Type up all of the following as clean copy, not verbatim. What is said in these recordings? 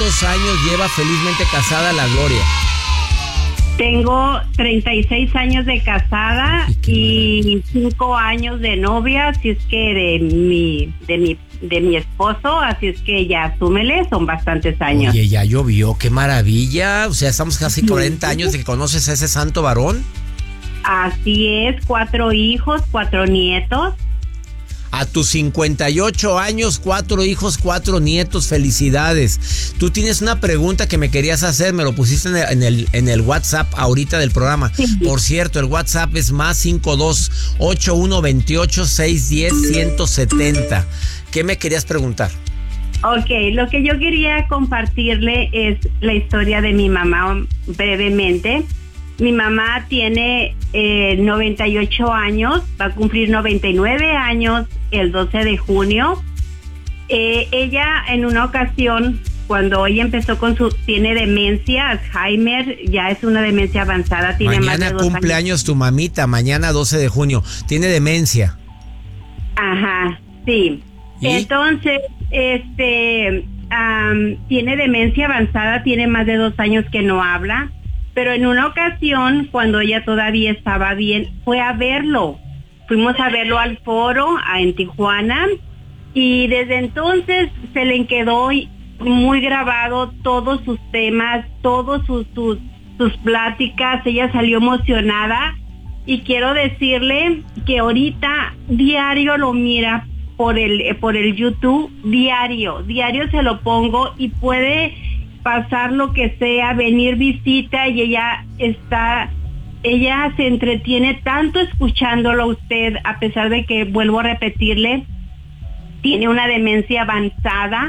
¿cuántos años lleva felizmente casada la Gloria? Tengo 36 años de casada y 5 años de novia, así es que de mi esposo, así es que ya asúmele, son bastantes años. Oye, ya llovió, qué maravilla. O sea, estamos casi 40 años de que conoces a ese santo varón. Así es, 4 hijos, 4 nietos. A tus 58 años, 4 hijos, 4 nietos, felicidades. Tú tienes una pregunta que me querías hacer, me lo pusiste en el WhatsApp ahorita del programa. Sí. Por cierto, el WhatsApp es más 52-8128-610-170. ¿Qué me querías preguntar? Ok, lo que yo quería compartirle es la historia de mi mamá brevemente. Mi mamá tiene 98 años, va a cumplir 99 años el 12 de junio. Ella en una ocasión, cuando ella empezó tiene demencia, Alzheimer, ya es una demencia avanzada. Tiene mañana más de 2 años. Cumpleaños tu mamita, mañana 12 de junio, tiene demencia. Ajá, sí. ¿Y? Entonces, tiene demencia avanzada, tiene más de 2 años que no habla. Pero en una ocasión, cuando ella todavía estaba bien, fue a verlo. Fuimos a verlo al foro en Tijuana y desde entonces se le quedó muy grabado todos sus temas, todos sus pláticas. Ella salió emocionada y quiero decirle que ahorita diario lo mira por el YouTube, diario se lo pongo y puede pasar lo que sea, venir visita y ella se entretiene tanto escuchándolo a usted, a pesar de que, vuelvo a repetirle, tiene una demencia avanzada,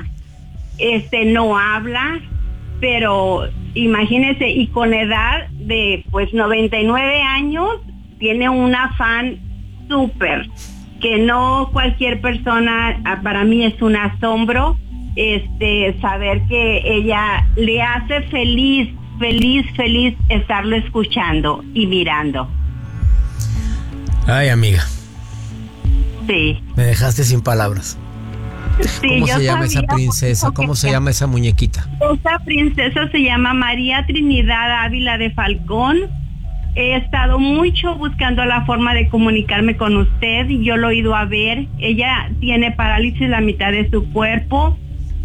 no habla, pero imagínese, y con edad de 99 años, tiene un afán súper, que no cualquier persona, para mí es un asombro, saber que ella le hace feliz estarlo escuchando y mirando. Ay, amiga. Sí. Me dejaste sin palabras. Sí, ¿Cómo se llama esa princesa? ¿Cómo se llama esa muñequita? Esa princesa se llama María Trinidad Ávila de Falcón. He estado mucho buscando la forma de comunicarme con usted y yo lo he ido a ver. Ella tiene parálisis la mitad de su cuerpo.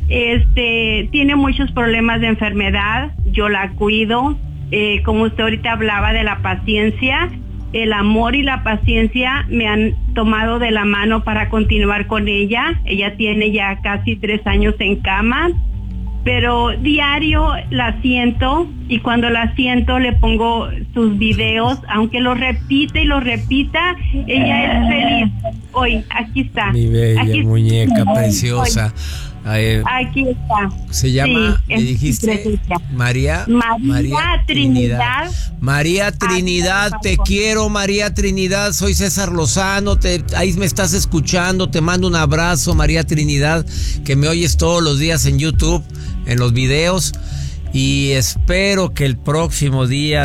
Tiene muchos problemas de enfermedad, yo la cuido, como usted ahorita hablaba de la paciencia, el amor y la paciencia me han tomado de la mano para continuar con ella. Ella tiene ya casi 3 años en cama, pero diario la siento y cuando la siento le pongo sus videos, aunque lo repite y lo repita, ella es feliz. Hoy, aquí está. Mi bella aquí muñeca está. Preciosa. Aquí está. Se llama, sí, ¿le dijiste? María Trinidad. María Trinidad, te quiero, María Trinidad. Soy César Lozano. Ahí me estás escuchando. Te mando un abrazo, María Trinidad, que me oyes todos los días en YouTube, en los videos. Y espero que el próximo día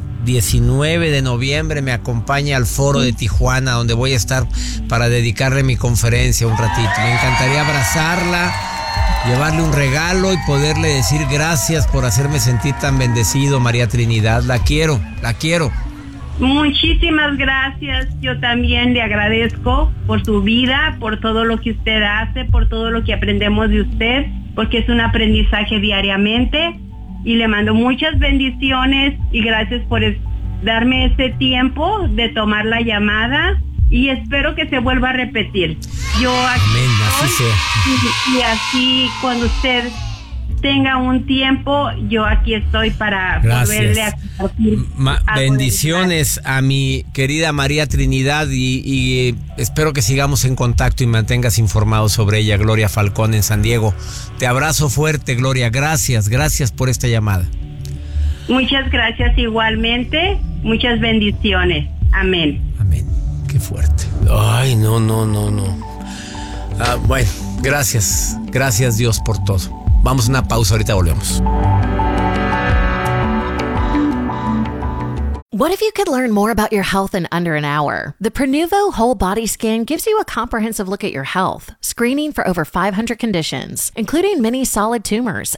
19 de noviembre me acompañe al foro de Tijuana, donde voy a estar para dedicarle mi conferencia un ratito. Me encantaría abrazarla, llevarle un regalo y poderle decir gracias por hacerme sentir tan bendecido, María Trinidad. La quiero. Muchísimas gracias. Yo también le agradezco por su vida, por todo lo que usted hace, por todo lo que aprendemos de usted, porque es un aprendizaje diariamente. Y le mando muchas bendiciones y gracias por darme este tiempo de tomar la llamada y espero que se vuelva a repetir. Yo aquí amén, así sea. Y así cuando usted tenga un tiempo, yo aquí estoy para volverle a compartir. Bendiciones a mi querida María Trinidad y espero que sigamos en contacto y mantengas informado sobre ella, Gloria Falcón en San Diego. Te abrazo fuerte, Gloria. Gracias por esta llamada. Muchas gracias igualmente. Muchas bendiciones. Amén. Amén. Qué fuerte. Ay, no. Bueno, gracias Dios por todo. Vamos a una pausa, ahorita volvemos. What if you could learn more about your health in under an hour? The Prenuvo Whole Body Scan gives you a comprehensive look at your health, screening for over 500 conditions, including many solid tumors